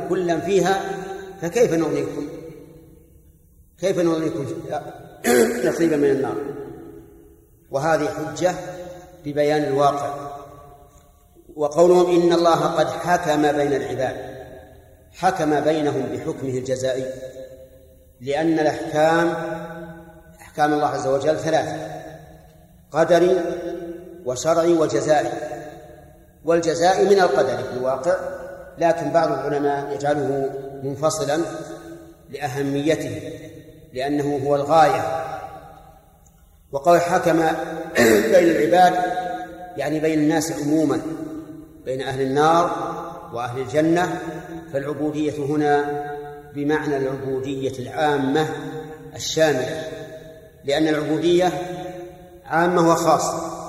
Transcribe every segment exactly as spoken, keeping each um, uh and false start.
كلا فيها فكيف نغنيكم كيف نغنيكم نصيبا من النار. وهذه حجة ببيان الواقع. وقولهم إن الله قد حكم بين العباد، حكم بينهم بحكمه الجزائي، لأن الأحكام أحكام الله عز وجل ثلاثة: قدري وشرعي وجزائي. والجزائي من القدر في الواقع، لكن بعض العلماء يجعله منفصلا لأهميته لأنه هو الغاية. وقول حكم بين العباد يعني بين الناس عموما، بين أهل النار وأهل الجنة. فالعبودية هنا بمعنى العبودية العامة الشاملة، لأن العبودية عامة وخاصة.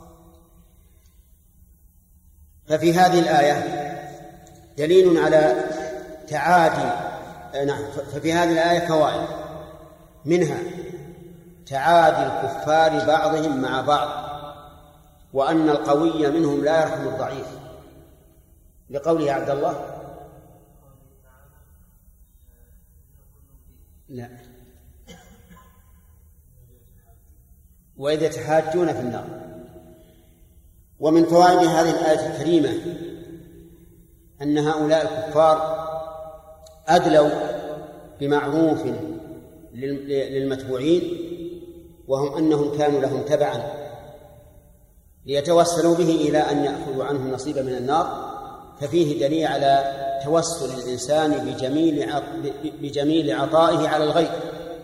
ففي هذه الآية دليل على تعادي نعم ففي هذه الآية فوائد، منها تعادي الكفار بعضهم مع بعض، وأن القوي منهم لا يرحم الضعيف، لقوله عبد الله لا وإذا تحاجون في النار. ومن فوائد هذه الآية الكريمة أن هؤلاء الكفار أدلوا بمعروف للمتبوعين، وهم أنهم كانوا لهم تبعا ليتوسلوا به إلى أن يأخذوا عنه نصيبا من النار. ففيه دليل على توسل الإنسان بجميل بجميل عطائه على الغير.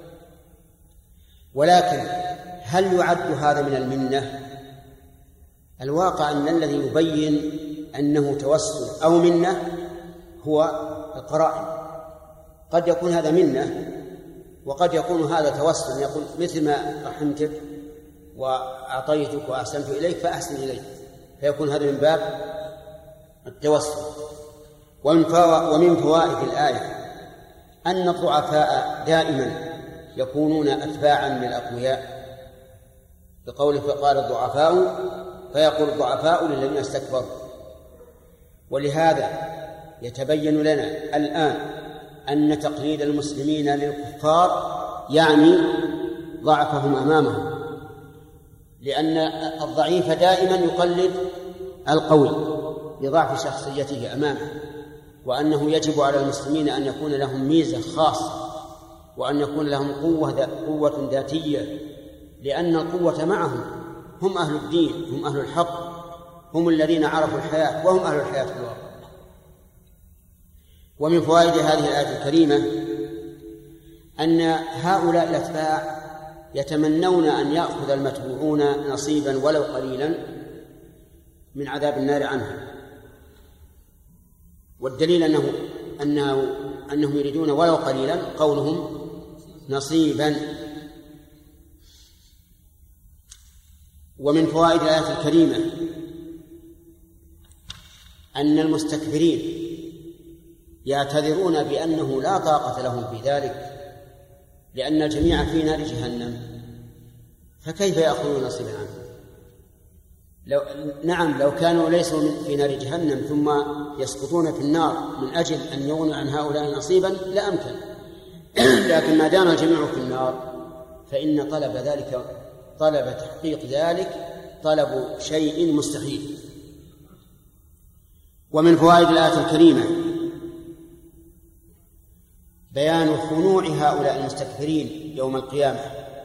ولكن هل يعد هذا من المنة؟ الواقع أن الذي يبين أنه توسل أو منة هو القرائن. قد يكون هذا منة وقد يكون هذا توسل، يقول مثل ما رحمتك وأعطيتك وأحسنت إليك فأحسن إليك، فيكون هذا من باب التوسل. ومن فوائد الآية أن الضعفاء دائما يكونون أتباعا للأقوياء، بقوله فقال الضعفاء، فيقول الضعفاء للذين استكبروا. ولهذا يتبين لنا الآن أن تقليد المسلمين للكفار يعني ضعفهم أمامهم، لأن الضعيف دائما يقلد القوي لضعف شخصيته أمامه، وأنه يجب على المسلمين أن يكون لهم ميزة خاصة، وأن يكون لهم قوة قوة ذاتية، لأن القوة معهم، هم أهل الدين، هم أهل الحق، هم الذين عرفوا الحياة وهم أهل الحياة في الواقع. ومن فوائد هذه الآية الكريمة أن هؤلاء الأتباع يتمنون أن يأخذ المتبوعون نصيبا ولو قليلا من عذاب النار عنهم. والدليل أنه أنه أنهم يريدون ولو قليلا قولهم نصيبا. ومن فوائد الآية الكريمة أن المستكبرين يعتذرون بأنه لا طاقة لهم في ذلك، لأن الجميع في نار جهنم، فكيف يأخذون نصيبا عنه؟ لو نعم لو كانوا ليسوا في نار جهنم ثم يسقطون في النار من أجل أن يغنوا عن هؤلاء نصيبا لأمكن، لكن ما دام الجميع في النار فإن طلب ذلك طلب تحقيق ذلك طلب شيء مستحيل. ومن فوائد الآية الكريمة بيان خنوع هؤلاء المستكبرين يوم القيامة،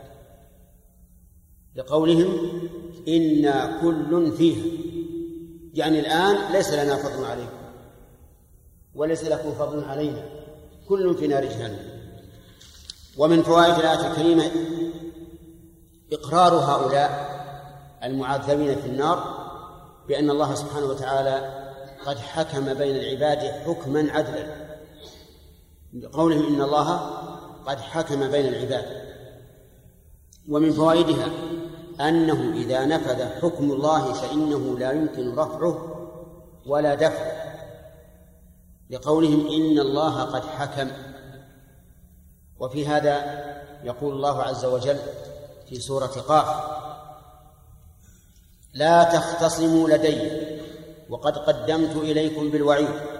لقولهم إنا كل فيها، يعني الآن ليس لنا فضل عليكم وليس لكم فضل علينا، كل في نار جهنم. ومن فوائد الآية الكريمة إقرار هؤلاء المعذبين في النار بأن الله سبحانه وتعالى قد حكم بين العباد حكما عدلا، بقولهم إن الله قد حكم بين العباد. ومن فوائدها أنه إذا نفذ حكم الله فإنه لا يمكن رفعه ولا دفعه، لقولهم إن الله قد حكم. وفي هذا يقول الله عز وجل في سورة قاف: لا تختصموا لدي وقد قدمت إليكم بالوعيد